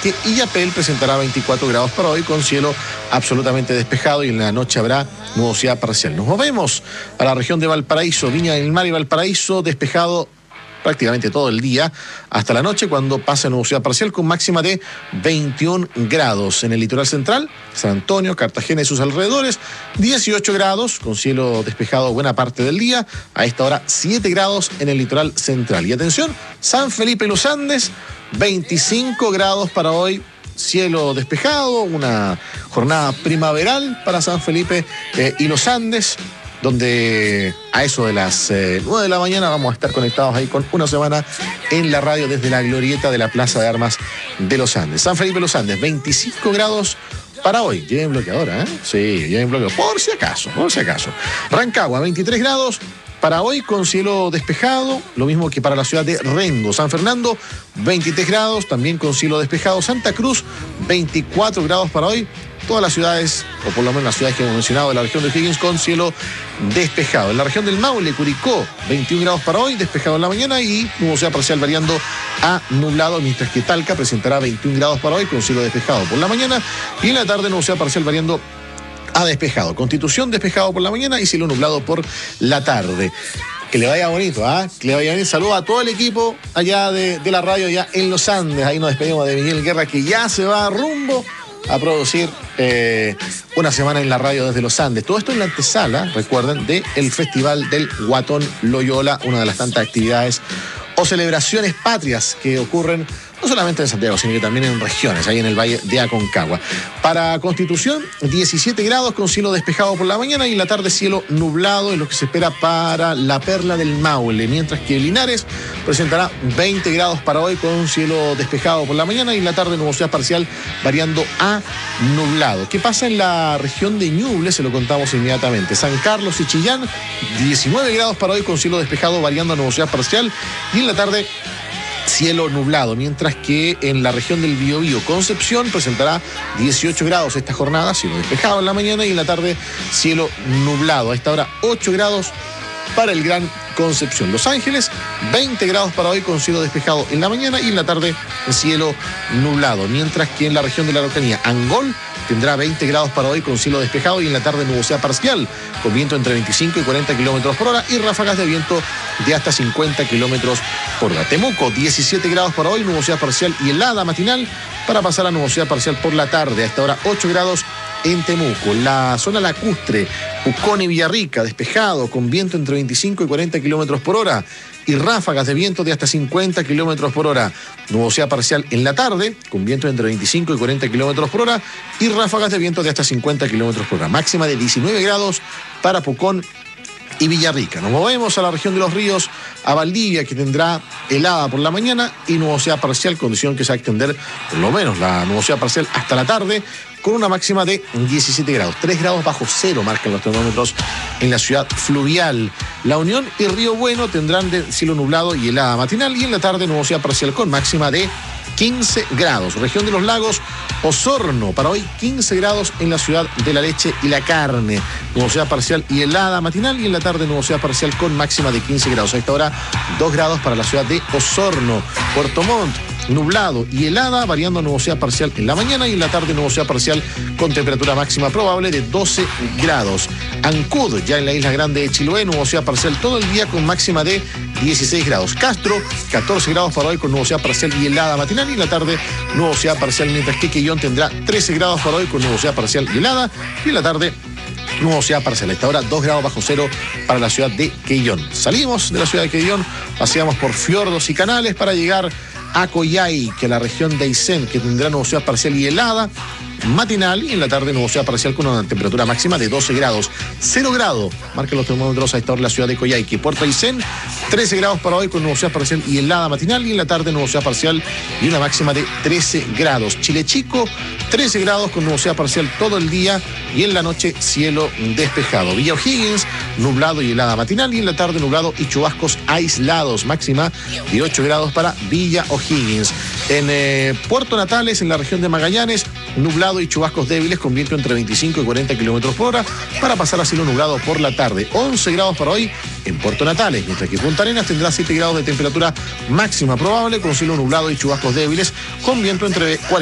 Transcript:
que Illapel presentará 24 grados para hoy con cielo absolutamente despejado y en la noche habrá nubosidad parcial. Nos movemos a la región de Valparaíso, Viña del Mar y Valparaíso, despejado prácticamente todo el día hasta la noche, cuando pasa nubosidad parcial con máxima de 21 grados. En el litoral central, San Antonio, Cartagena y sus alrededores, 18 grados con cielo despejado buena parte del día. A esta hora 7 grados en el litoral central. Y atención, San Felipe y los Andes, 25 grados para hoy. Cielo despejado, una jornada primaveral para San Felipe y los Andes, donde a eso de las 9 de la mañana vamos a estar conectados ahí con Una Semana en la radio desde la glorieta de la Plaza de Armas de los Andes. San Felipe Los Andes, 25 grados para hoy. Lleven bloqueadora, ¿eh? Sí, lleven bloqueadora, por si acaso. Rancagua, 23 grados para hoy con cielo despejado, lo mismo que para la ciudad de Rengo. San Fernando, 23 grados, también con cielo despejado. Santa Cruz, 24 grados para hoy. Todas las ciudades, o por lo menos las ciudades que hemos mencionado de la región de O'Higgins, con cielo despejado. En la región del Maule, Curicó, 21 grados para hoy, despejado en la mañana y nubosidad parcial variando a nublado, mientras que Talca presentará 21 grados para hoy con cielo despejado por la mañana y en la tarde nubosidad parcial variando a despejado. Constitución despejado por la mañana y cielo nublado por la tarde. Que le vaya bonito, ¿ah? Que le vaya bien. Saludos a todo el equipo allá de la radio, ya en los Andes. Ahí nos despedimos de Miguel Guerra, que ya se va rumbo a producir Una Semana en la radio desde los Andes. Todo esto en la antesala, recuerden, del Festival del Guatón Loyola, una de las tantas actividades o celebraciones patrias que ocurren no solamente en Santiago, sino que también en regiones, ahí en el Valle de Aconcagua. Para Constitución, 17 grados con cielo despejado por la mañana y en la tarde cielo nublado, es lo que se espera para la Perla del Maule, mientras que Linares presentará 20 grados para hoy con cielo despejado por la mañana y en la tarde nubosidad parcial variando a nublado. ¿Qué pasa en la región de Ñuble? Se lo contamos inmediatamente. San Carlos y Chillán, 19 grados para hoy con cielo despejado variando a nubosidad parcial y en la tarde cielo nublado, mientras que en la región del Biobío, Concepción presentará 18 grados esta jornada, cielo despejado en la mañana y en la tarde cielo nublado. A esta hora 8 grados para el Gran Concepción. Los Ángeles, 20 grados para hoy con cielo despejado en la mañana y en la tarde cielo nublado, mientras que en la región de la Araucanía, Angol tendrá 20 grados para hoy con cielo despejado y en la tarde nubosidad parcial, con viento entre 25 y 40 kilómetros por hora y ráfagas de viento de hasta 50 kilómetros por hora. Temuco, 17 grados para hoy, nubosidad parcial y helada matinal, para pasar a nubosidad parcial por la tarde. A esta hora 8 grados en Temuco. La zona lacustre, Pucón y Villarrica, despejado, con viento entre 25 y 40 kilómetros por hora y ráfagas de viento de hasta 50 kilómetros por hora. Nubosidad parcial en la tarde, con viento entre 25 y 40 kilómetros por hora y ráfagas de viento de hasta 50 kilómetros por hora. Máxima de 19 grados para Pucón y Villarrica. Nos movemos a la región de los ríos, a Valdivia, que tendrá helada por la mañana y nubosidad parcial, condición que se va a extender por lo menos la nubosidad parcial hasta la tarde, con una máxima de 17 grados. 3 grados bajo cero marcan los termómetros en la ciudad fluvial. La Unión y Río Bueno tendrán de cielo nublado y helada matinal y en la tarde nubosidad parcial con máxima de 15 grados. Región de los Lagos, Osorno, para hoy 15 grados en la ciudad de la leche y la carne. Nubosidad parcial y helada matinal y en la tarde nubosidad parcial con máxima de 15 grados. A esta hora 2 grados para la ciudad de Osorno. Puerto Montt, nublado y helada, variando nubosidad parcial en la mañana y en la tarde nubosidad parcial con temperatura máxima probable de 12 grados. Ancud, ya en la isla grande de Chiloé, nubosidad parcial todo el día con máxima de 16 grados. Castro, 14 grados para hoy con nubosidad parcial y helada matinal y en la tarde nubosidad parcial, mientras que Quillón tendrá 13 grados para hoy con nubosidad parcial y helada y en la tarde nubosidad parcial. A esta hora 2 grados bajo cero para la ciudad de Quillón. Salimos de la ciudad de Quillón, paseamos por fiordos y canales para llegar a Coyhai, que es la región de Aysén, que tendrá nubosidad parcial y helada matinal y en la tarde nubosidad parcial con una temperatura máxima de 12 grados. 0 grados marcan los termómetros a esta hora en la ciudad de Coyhaique. Puerto Aysén, 13 grados para hoy con nubosidad parcial y helada matinal y en la tarde nubosidad parcial y una máxima de 13 grados. Chile Chico, 13 grados con nubosidad parcial todo el día y en la noche cielo despejado. Villa O'Higgins, nublado y helada matinal y en la tarde nublado y chubascos aislados. Máxima de 8 grados para Villa O'Higgins. En Puerto Natales, en la región de Magallanes, nublado y chubascos débiles con viento entre 25 y 40 kilómetros por hora para pasar a cielo nublado por la tarde. 11 grados para hoy en Puerto Natales, mientras que Punta Arenas tendrá 7 grados de temperatura máxima probable con cielo nublado y chubascos débiles con viento entre 40